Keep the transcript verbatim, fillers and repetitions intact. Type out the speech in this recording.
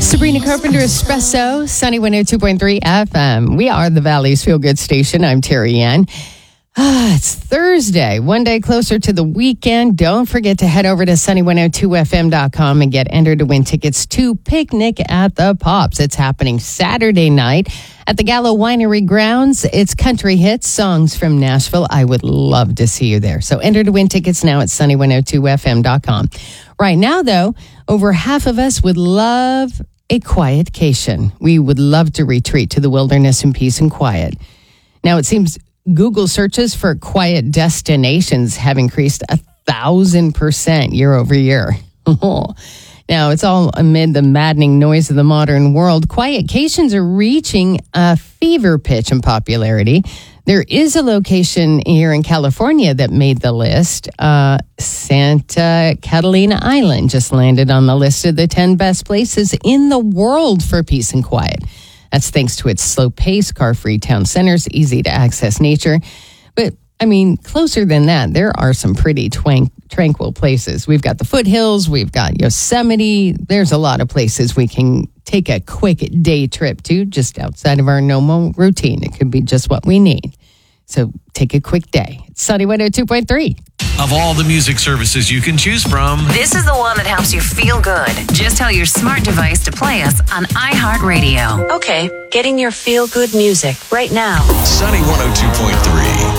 Sabrina Carpenter, Espresso, Sunny one oh two point three F M. We are the Valley's Feel Good Station. I'm Terry Ann. Ah, it's Thursday, one day closer to the weekend. Don't forget to head over to sunny one oh two f m dot com and get entered to win tickets to Picnic at the Pops. It's happening Saturday night at the Gallo Winery grounds. It's country hits, songs from Nashville. I would love to see you there. So enter to win tickets now at sunny one oh two f m dot com. Right now, though, over half of us would love a quietcation. We would love to retreat to the wilderness in peace and quiet. Now, it seems Google searches for quiet destinations have increased a thousand percent year over year. Now, it's all amid the maddening noise of the modern world. Quietcations are reaching a fever pitch in popularity. There is a location here in California that made the list. Uh, Santa Catalina Island just landed on the list of the ten best places in the world for peace and quiet. That's thanks to its slow pace, car-free town centers, easy to access nature. But, I mean, closer than that, there are some pretty twank, tranquil places. We've got the foothills, we've got Yosemite. There's a lot of places we can take a quick day trip to just outside of our normal routine. It could be just what we need. So take a quick day. It's Sunny one oh two point three. Of all the music services you can choose from, this is the one that helps you feel good. Just tell your smart device to play us on iHeartRadio. Okay, getting your feel-good music right now. Sunny one oh two point three.